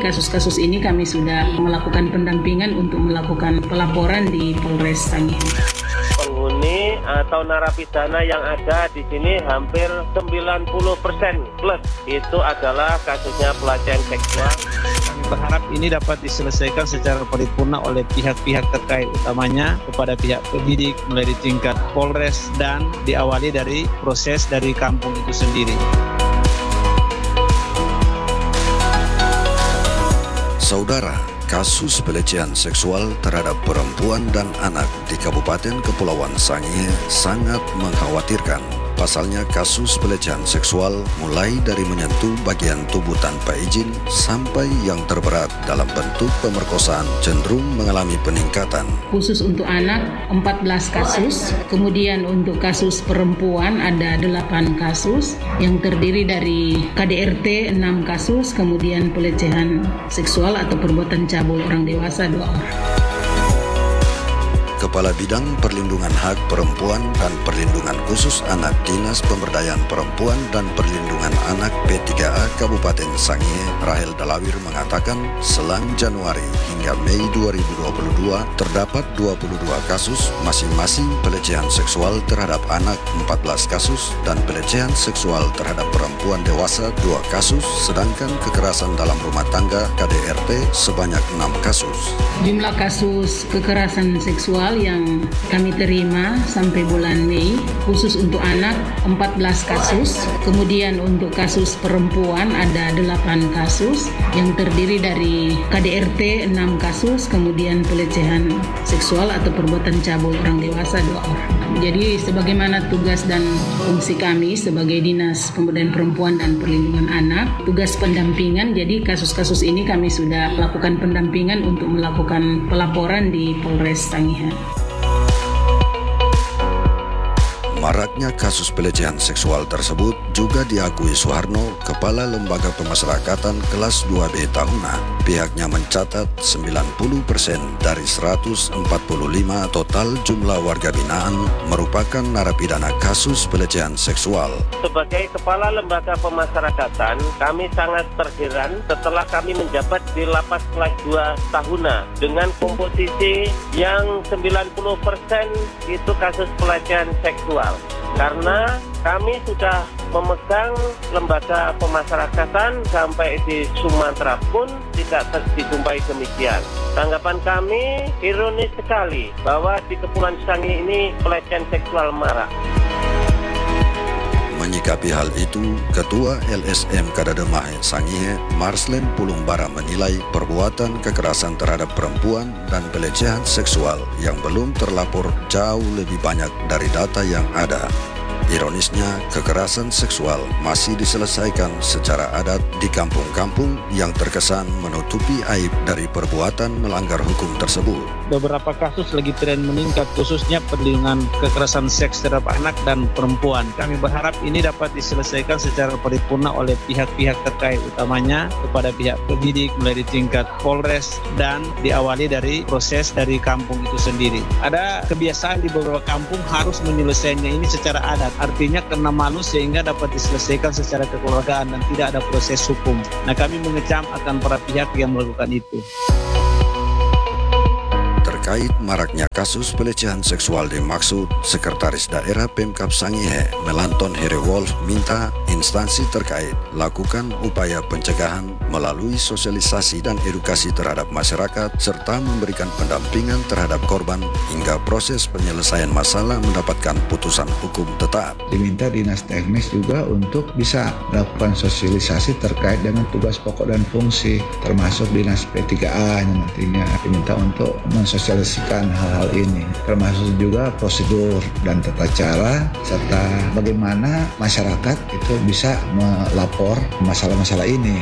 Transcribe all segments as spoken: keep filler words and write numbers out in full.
kasus-kasus ini kami sudah melakukan pendampingan untuk melakukan pelaporan di Polres Sangihe. Penghuni atau narapidana yang ada di sini hampir sembilan puluh persen plus itu adalah kasusnya pelecehan seksual. Kami berharap ini dapat diselesaikan secara paripurna oleh pihak-pihak terkait, utamanya kepada pihak penyidik mulai di tingkat Polres dan diawali dari proses dari kampung itu sendiri. Saudara, kasus pelecehan seksual terhadap perempuan dan anak di Kabupaten Kepulauan Sangihe sangat mengkhawatirkan. Pasalnya kasus pelecehan seksual mulai dari menyentuh bagian tubuh tanpa izin sampai yang terberat dalam bentuk pemerkosaan cenderung mengalami peningkatan. Khusus untuk anak empat belas kasus, kemudian untuk kasus perempuan ada delapan kasus yang terdiri dari K D R T enam kasus, kemudian pelecehan seksual atau perbuatan cabul orang dewasa dua orang. Kepala Bidang Perlindungan Hak Perempuan dan Perlindungan Khusus Anak Dinas Pemberdayaan Perempuan dan Perlindungan Anak P tiga A Kabupaten Sangihe, Rahel Dalawir mengatakan selang Januari hingga Mei dua ribu dua puluh dua terdapat dua puluh dua kasus, masing-masing pelecehan seksual terhadap anak empat belas kasus dan pelecehan seksual terhadap perempuan dewasa dua kasus, sedangkan kekerasan dalam rumah tangga K D R T sebanyak enam kasus. Jumlah kasus kekerasan seksual yang kami terima sampai bulan Mei khusus untuk anak empat belas kasus, kemudian untuk kasus perempuan ada delapan kasus yang terdiri dari K D R T enam kasus, kemudian pelecehan seksual atau perbuatan cabul orang dewasa dua orang. Jadi sebagaimana tugas dan fungsi kami sebagai Dinas Pemberdayaan Perempuan dan Perlindungan Anak, tugas pendampingan, jadi kasus-kasus ini kami sudah melakukan pendampingan untuk melakukan pelaporan di Polres Sangihe. Maraknya kasus pelecehan seksual tersebut juga diakui Suharno, Kepala Lembaga Pemasyarakatan kelas dua B Tahuna. Pihaknya mencatat sembilan puluh persen dari seratus empat puluh lima total jumlah warga binaan merupakan narapidana kasus pelecehan seksual. Sebagai Kepala Lembaga Pemasyarakatan, kami sangat terheran setelah kami menjabat di Lapas kelas dua Tahuna dengan komposisi yang sembilan puluh persen itu kasus pelecehan seksual. Karena kami sudah memegang lembaga pemasyarakatan sampai di Sumatera pun tidak dijumpai demikian. Tanggapan kami ironis sekali bahwa di Kepulauan Sangihe ini pelecehan seksual marak. Menyikapi hal itu, Ketua L S M Kadademahe Sangihe, Marslen Pulungbara menilai perbuatan kekerasan terhadap perempuan dan pelecehan seksual yang belum terlapor jauh lebih banyak dari data yang ada. Ironisnya, kekerasan seksual masih diselesaikan secara adat di kampung-kampung yang terkesan menutupi aib dari perbuatan melanggar hukum tersebut. Beberapa kasus lagi tren meningkat, khususnya perlindungan kekerasan seks terhadap anak dan perempuan. Kami berharap ini dapat diselesaikan secara paripurna oleh pihak-pihak terkait, utamanya kepada pihak penyidik mulai di tingkat Polres dan diawali dari proses dari kampung itu sendiri. Ada kebiasaan di beberapa kampung harus menyelesaikannya ini secara adat, artinya karena malu sehingga dapat diselesaikan secara kekeluargaan dan tidak ada proses hukum. Nah, kami mengecam akan para pihak yang melakukan itu. Terkait maraknya kasus pelecehan seksual dimaksud, Sekretaris Daerah Pemkab Sangihe, Melanton Herewolf, minta instansi terkait lakukan upaya pencegahan melalui sosialisasi dan edukasi terhadap masyarakat serta memberikan pendampingan terhadap korban hingga proses penyelesaian masalah mendapatkan putusan hukum tetap. Diminta Dinas Teknis juga untuk bisa melakukan sosialisasi terkait dengan tugas pokok dan fungsi, termasuk Dinas P tiga A yang nantinya diminta untuk mensosialisasikan hal-hal ini, termasuk juga prosedur dan tata cara serta bagaimana masyarakat itu bisa melapor masalah-masalah ini.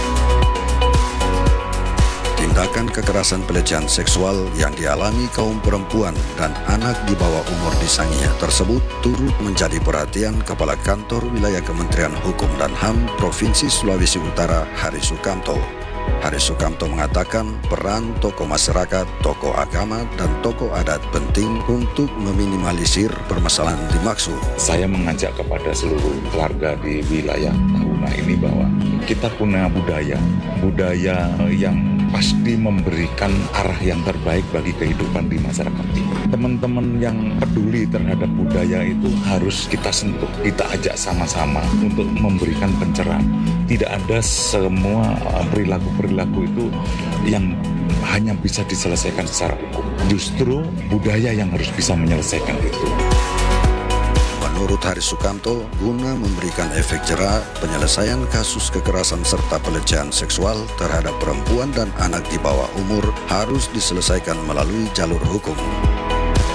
Tindakan kekerasan pelecehan seksual yang dialami kaum perempuan dan anak di bawah umur di Sangihe tersebut turut menjadi perhatian Kepala Kantor Wilayah Kementerian Hukum dan H A M Provinsi Sulawesi Utara, Hari Sukamto. Hari Sukamto mengatakan peran tokoh masyarakat, tokoh agama, dan tokoh adat penting untuk meminimalisir permasalahan dimaksud. Saya mengajak kepada seluruh keluarga di wilayah Tahuna ini bahwa kita punya budaya, budaya yang pasti memberikan arah yang terbaik bagi kehidupan di masyarakat ini. Teman-teman yang peduli terhadap budaya itu harus kita sentuh, kita ajak sama-sama untuk memberikan pencerahan. Tidak ada semua perilaku-perilaku itu yang hanya bisa diselesaikan secara hukum. Justru budaya yang harus bisa menyelesaikan itu. Menurut Haris Sukamto, guna memberikan efek jera, penyelesaian kasus kekerasan serta pelecehan seksual terhadap perempuan dan anak di bawah umur harus diselesaikan melalui jalur hukum.